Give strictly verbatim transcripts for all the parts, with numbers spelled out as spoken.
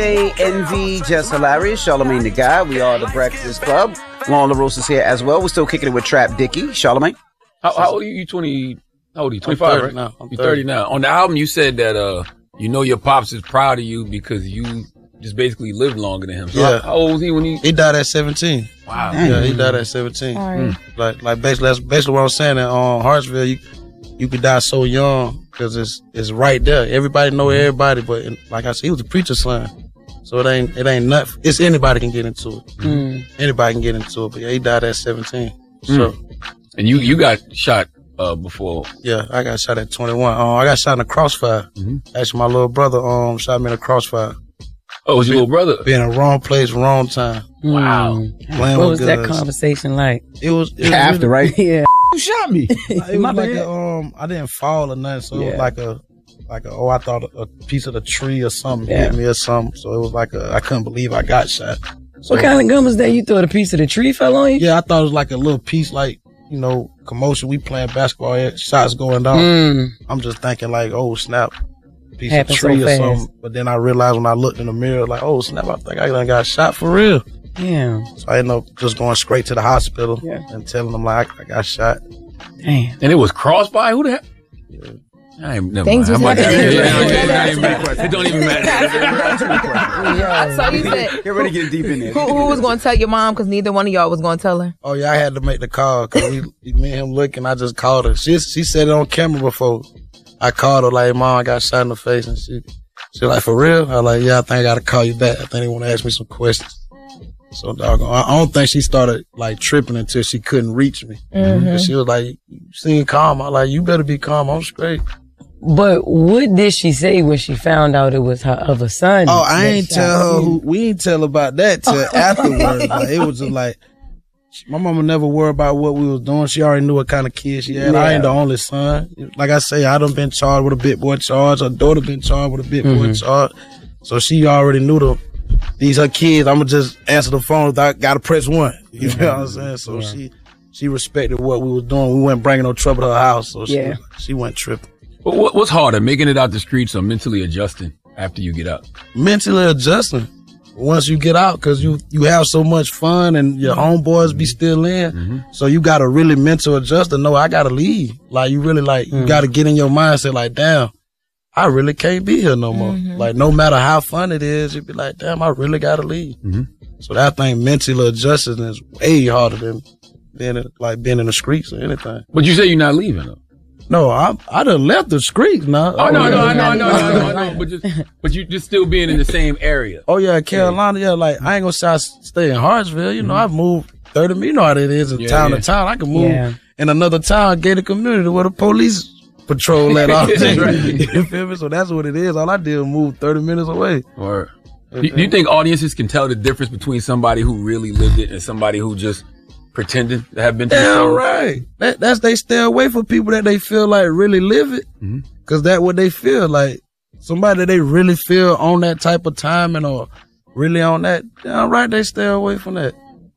Hey, Envy, Just Hilarious, Charlamagne the Guy. We are the Breakfast Club. Lauren LaRosa is here as well. We're still kicking it with Trap Dickie. Charlamagne? How, how old are you? You twenty? How old are you? twenty-five, right? now. I'm You're thirty now. On the album, you said that uh, you know your pops is proud of you because you just basically lived longer than him. So Yeah. How, how old was he when he? He died at seventeen. Wow. Yeah, he died at seventeen. Sorry. Like, like basically, that's basically what I'm saying. In um, Hartsville, you you could die so young because it's it's right there. Everybody know everybody, but like I said, he was a preacher's son, so it ain't it ain't nothing. It's anybody can get into it. Mm. Anybody can get into it. But yeah, he died at seventeen. So And you you got shot uh, before. yeah, I got shot at twenty-one. Um, I got shot in a crossfire. Mhm. Actually, my little brother um shot me in a crossfire. Oh, it was your little brother? Being in the wrong place, wrong time. Wow. Mm. Playing What with was that guns. conversation like? It was, it was After, really- right? Yeah. Who shot me? It My was like bad. a, um, I didn't fall or nothing, so it Yeah. was like a, like a, oh, I thought a, a piece of the tree or something Yeah. hit me or something. So it was like a, I couldn't believe I got shot. So, What kind of gun was that? You thought a piece of the tree fell on you? yeah, I thought it was like a little piece, like, you know, commotion. We playing basketball, yeah, shots going down. Mm. I'm just thinking like, oh snap, piece Happened of so tree or fast. something. But then I realized when I looked in the mirror, like, oh snap, I think I done got shot for real. Yeah. So I ended up just going straight to the hospital Yeah. and telling them like I, I got shot. Damn. And it was crossfire? Who the heck? I ain't, never Things mind. was I'm about to- happening. Yeah, yeah, yeah, yeah, it don't even matter. It don't even matter. So you said, Get ready to get deep in there. who, who was going to tell your mom? Because neither one of y'all was going to tell her. Oh yeah, I had to make the call because we, me and him looking. I just called her. She she said it on camera before. I called her like, "Mom, I got shot in the face," and she she like, "For real?" I was like, "Yeah, I think I got to call you back. I think they want to ask me some questions." So dog, I I don't think she started like tripping until she couldn't reach me. And she was like, "You seem calm." I was like, "You better be calm. I'm straight." But what did she say when she found out it was her other son? Oh, I that ain't shot tell her you? who, we ain't tell about that till afterwards. Like, it was just like, my mama never worried about what we was doing. She already knew what kind of kid she had. I ain't the only son. Like I say, I done been charged with a bit boy charge. Her daughter been charged with a bit boy charge. So she already knew the, these her kids. I'ma just answer the phone if I gotta press one. You know what I'm saying? So Yeah. she, she respected what we was doing. We wasn't bringing no trouble to her house. So she, Yeah. she went tripping. But what, what's harder, making it out the streets or mentally adjusting after you get out? Mentally adjusting once you get out because you you have so much fun and your homeboys be still in, so you gotta really mental adjust and know I gotta leave. Like you really like you gotta get in your mindset like, damn, I really can't be here no more. Like no matter how fun it is, you be like, damn, I really gotta leave. So that thing mentally adjusting is way harder than being in, like being in the streets or anything. But you say you're not leaving, though. No, I I done left the streets now. Oh, no, no, I know, I know, I know, I know. But just, but you just still being in the same area. Oh yeah, Carolina. Yeah, like I ain't gonna say I stay in Hartsville. You know, I've moved thirty. You know how it is in Yeah, town yeah. to town. I can move Yeah. in another town, gated community where the police patrol at all day. Right. You feel me? So that's what it is. All I did was move thirty minutes away. Or do, do you think audiences can tell the difference between somebody who really lived it and somebody who just pretended to have been through Damn something? right. That, that's they stay away from people that they feel like really live it, Mhm. cause that's what they feel like. Somebody that they really feel on that type of timing or really on that. Damn right, they stay away from that.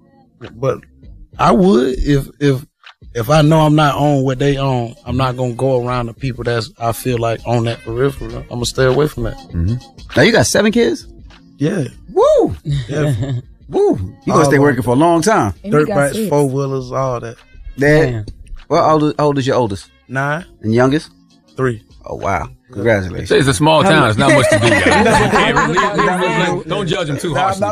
But I would if if if I know I'm not on what they own. I'm not gonna go around the people that's I feel like on that for real. For real. I'm gonna stay away from that. Now you got seven kids? Yeah, Woo! yeah. Woo! You gonna All stay of working for a long time. And we Dirt got bikes, six. four wheelers, all that. Dad, Damn. well, how old, how old is your oldest Nine, and youngest? three. Oh wow! Congratulations. Say it's a small town. It's not much to do, guys. Okay, leave- leave- leave- Don't judge them too harshly.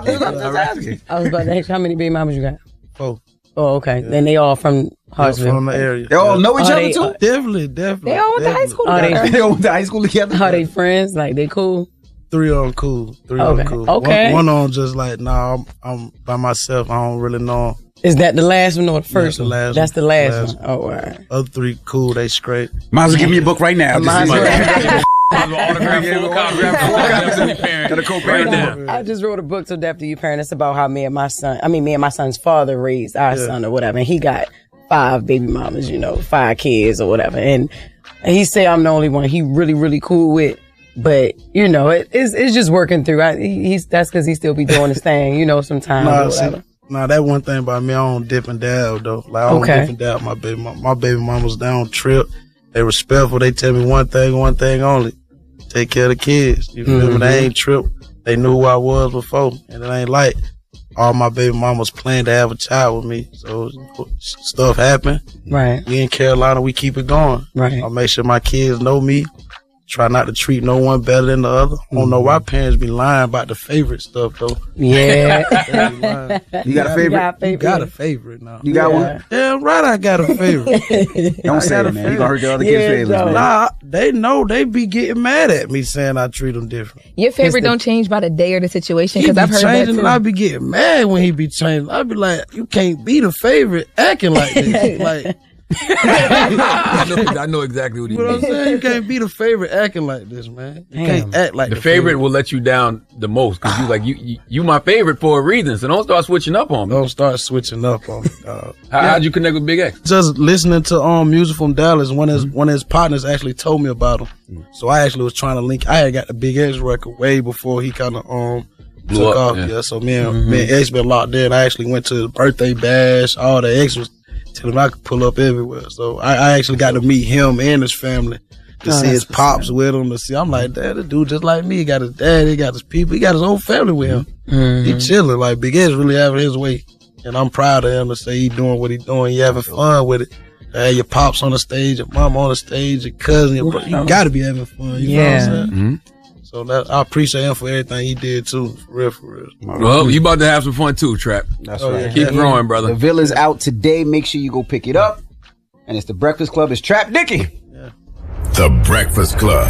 I was about to ask you, how many baby mamas you got? Four. Oh, okay. Then they all from Hartsville. From the area. They all know each Are other they- too. uh, Definitely, definitely. They all went to high definitely. school Are they- together. They all went to high school together. Are they friends? Like they cool? Three of them cool. Three of Okay. them cool. Okay. One, one of them just like, nah, I'm, I'm by myself. I don't really know 'em. Is that the last one or the first the one? last That's one. the last, Last one. Oh, all right. Other three cool. They straight. Might as well give me a book right now. Might as Just- well. Autograph, full copy. Got a co-parent right now. I just wrote a book to Death to You Parent. It's about how me and my son, I mean, me and my son's father raised our Yeah. son or whatever. And he got five baby mamas, you know, five kids or whatever. And he said I'm the only one he really, really cool with. But, you know, it, it's, it's just working through. I, he- he's, that's because he still be doing his thing, you know, sometimes Nah, or see, whatever. nah, that one thing about me, I don't dip and dab though. Like I don't Okay. dip and dab my baby mama. My baby mama's down trip. They respectful. They tell me one thing, one thing only. Take care of the kids. You feel me? Mhm. They ain't trip they knew who I was before. And it ain't like all my baby mamas planned to have a child with me. So stuff happened. Right. We in Carolina, we keep it going. Right. I make sure my kids know me. Try not to treat no one better than the other. I don't know why parents be lying about the favorite stuff, though. Yeah. You got a favorite? You got a favorite, You got a favorite now. You got Yeah. one? Damn right I got a favorite. Don't I say got it, a man. You gonna hurt the other kids' Yeah, feelings, no. man. Nah, they know they be getting mad at me saying I treat them different. Your favorite the- don't change by the day or the situation He because be I've heard that changing too. and I be getting mad when he be changing. I be like, you can't be the favorite acting like this. Like, I, know, I know exactly what he you know what I'm means. saying? You can't be the favorite acting like this, man. You can't act like The the, favorite will let you down the most because you like you, you you my favorite for a reason. So don't start switching up on me. Don't start switching up on me, dog. How, How'd you connect with Big X? Just listening to um music from Dallas. One of his one of his partners actually told me about him. So I actually was trying to link. I had got the Big X record way before he kind of um Blew took up, off. yeah. Yeah. So me and me and X been locked in. I actually went to the birthday bash. All the X was telling him I could pull up everywhere. So I, I actually got to meet him and his family. To Oh, see his that's pops with him. To see, I'm like, Dad, this dude just like me. He got his dad. He got his people. He got his whole family with him. Mm-hmm. He chilling. Like Big X really having his way. And I'm proud of him to say he doing what he doing. He having fun with it. Uh, your pops on the stage, your mom on the stage, your cousin, your brother. You gotta be having fun. You Yeah. know what I'm saying? Mm-hmm. So that I appreciate him for everything he did too. For real, for real. Well, you about to have some fun too, Trap. That's Oh, right. yeah. Keep Yeah. growing, The brother. Villa's out today. Make sure you go pick it up. And it's the Breakfast Club. It's Trap Dicky. The Breakfast Club.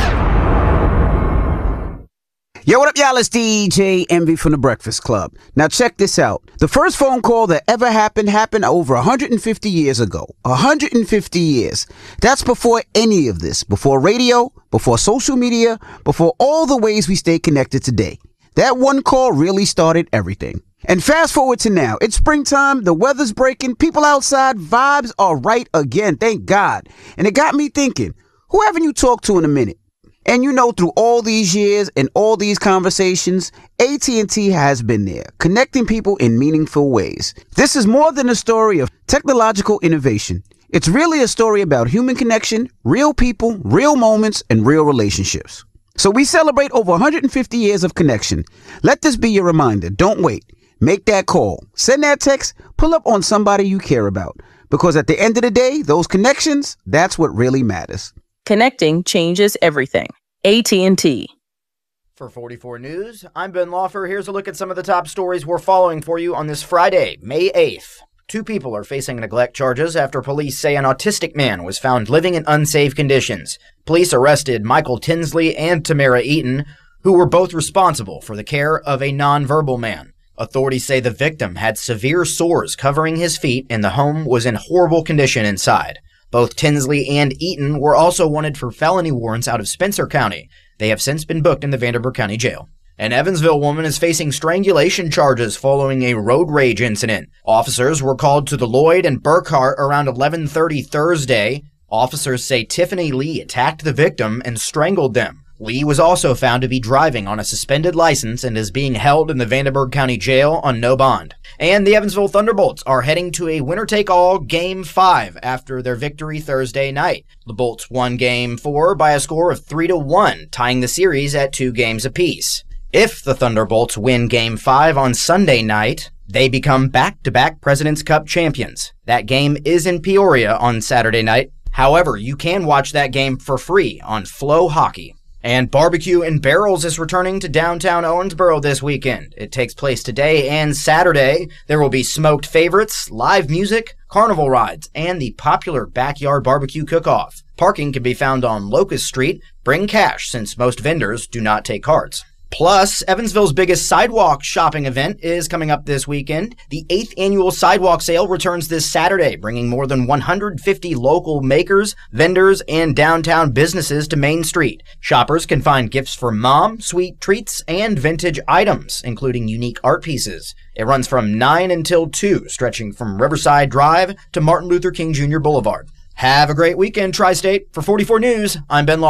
Yo, what up, y'all? It's D J Envy from the Breakfast Club. Now, check this out. The first phone call that ever happened happened over one hundred fifty years ago. one hundred fifty years. That's before any of this. Before radio, before social media, before all the ways we stay connected today. That one call really started everything. And fast forward to now. It's springtime, the weather's breaking, people outside, vibes are right again, thank God. And it got me thinking, who haven't you talked to in a minute? And you know, through all these years and all these conversations, A T and T has been there, connecting people in meaningful ways. This is more than a story of technological innovation. It's really a story about human connection, real people, real moments, and real relationships. So we celebrate over one hundred fifty years of connection. Let this be your reminder. Don't wait. Make that call. Send that text. Pull up on somebody you care about. Because at the end of the day, those connections, that's what really matters. Connecting changes everything. A T and T. For forty-four News, I'm Ben Laufer. Here's a look at some of the top stories we're following for you on this Friday, May eighth. Two people are facing neglect charges after police say an autistic man was found living in unsafe conditions. Police arrested Michael Tinsley and Tamara Eaton, who were both responsible for the care of a nonverbal man. Authorities say the victim had severe sores covering his feet and the home was in horrible condition inside. Both Tinsley and Eaton were also wanted for felony warrants out of Spencer County. They have since been booked in the Vanderburgh County Jail. An Evansville woman is facing strangulation charges following a road rage incident. Officers were called to the Lloyd and Burkhart around eleven thirty Thursday. Officers say Tiffany Lee attacked the victim and strangled them. Lee was also found to be driving on a suspended license and is being held in the Vanderburgh County Jail on no bond. And the Evansville Thunderbolts are heading to a winner-take-all Game five after their victory Thursday night. The Bolts won Game four by a score of three to one, tying the series at two games apiece. If the Thunderbolts win Game five on Sunday night, they become back-to-back President's Cup champions. That game is in Peoria on Saturday night. However, you can watch that game for free on Flow Hockey. And Barbecue and Barrels is returning to downtown Owensboro this weekend. It takes place today and Saturday. There will be smoked favorites, live music, carnival rides, and the popular backyard barbecue cook-off. Parking can be found on Locust Street. Bring cash since most vendors do not take cards. Plus, Evansville's biggest sidewalk shopping event is coming up this weekend. The eighth annual Sidewalk Sale returns this Saturday, bringing more than one hundred fifty local makers, vendors, and downtown businesses to Main Street. Shoppers can find gifts for mom, sweet treats, and vintage items, including unique art pieces. It runs from nine until two, stretching from Riverside Drive to Martin Luther King Junior Boulevard. Have a great weekend, Tri-State. For forty-four News, I'm Ben Laufer.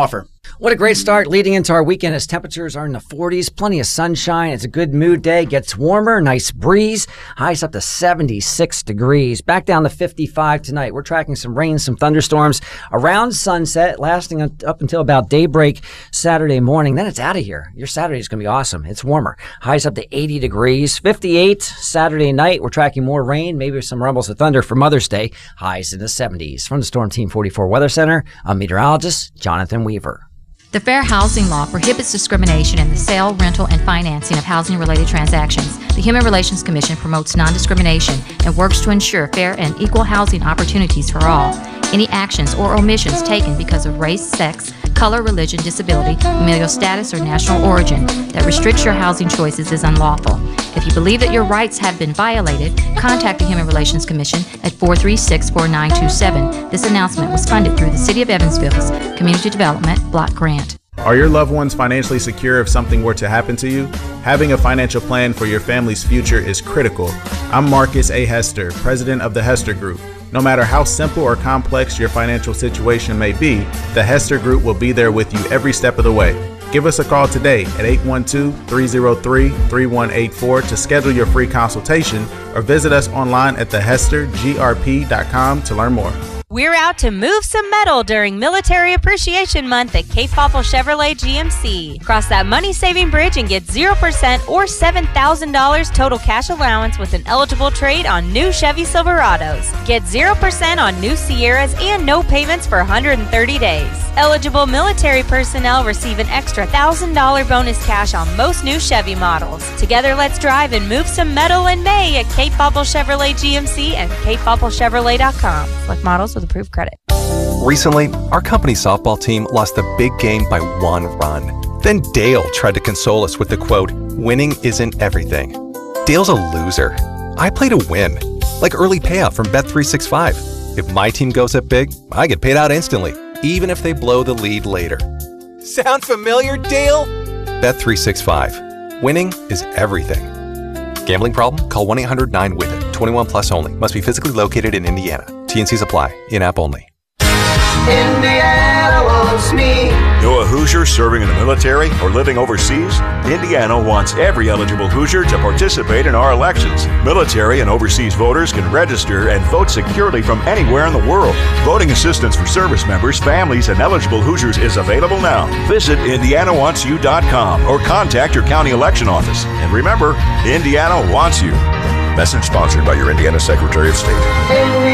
What a great start leading into our weekend as temperatures are in the forties. Plenty of sunshine. It's a good mood day. Gets warmer. Nice breeze. Highs up to seventy-six degrees. Back down to fifty-five tonight. We're tracking some rain, some thunderstorms around sunset, lasting up until about daybreak Saturday morning. Then it's out of here. Your Saturday is going to be awesome. It's warmer. Highs up to eighty degrees. fifty-eight Saturday night. We're tracking more rain, maybe some rumbles of thunder for Mother's Day. Highs in the seventies. From the Storm Team forty-four Weather Center, I'm meteorologist Jonathan Weaver. The Fair Housing Law prohibits discrimination in the sale, rental, and financing of housing-related transactions. The Human Relations Commission promotes non-discrimination and works to ensure fair and equal housing opportunities for all. Any actions or omissions taken because of race, sex, color, religion, disability, familial status, or national origin that restricts your housing choices is unlawful. If you believe that your rights have been violated, contact the Human Relations Commission at four three six, four nine two seven. This announcement was funded through the City of Evansville's Community Development Block Grant. Are your loved ones financially secure if something were to happen to you? Having a financial plan for your family's future is critical. I'm Marcus A. Hester, president of the Hester Group. No matter how simple or complex your financial situation may be, the Hester Group will be there with you every step of the way. Give us a call today at eight one two, three zero three, three one eight four to schedule your free consultation or visit us online at the hester g r p dot com to learn more. We're out to move some metal during Military Appreciation Month at Cape Popple Chevrolet G M C. Cross that money-saving bridge and get zero percent or seven thousand dollars total cash allowance with an eligible trade on new Chevy Silverados. Get zero percent on new Sierras and no payments for one hundred thirty days. Eligible military personnel receive an extra one thousand dollars bonus cash on most new Chevy models. Together, let's drive and move some metal in May at Cape Popple Chevrolet G M C and cape popple chevrolet dot com. Select models with approved credit. Recently, our company softball team lost a big game by one run. Then Dale tried to console us with the quote, "Winning isn't everything." Dale's a loser. I play to win, like early payout from Bet three sixty-five. If my team goes up big, I get paid out instantly, even if they blow the lead later. Sound familiar, Dale? Bet three sixty-five. Winning is everything. Gambling problem? Call one eight hundred nine with it. twenty-one plus only. Must be physically located in Indiana. T N Cs apply. In-app only. Indiana wants me. You're a Hoosier serving in the military or living overseas? Indiana wants every eligible Hoosier to participate in our elections. Military and overseas voters can register and vote securely from anywhere in the world. Voting assistance for service members, families, and eligible Hoosiers is available now. Visit indiana wants you dot com or contact your county election office. And remember, Indiana wants you. Message sponsored by your Indiana Secretary of State.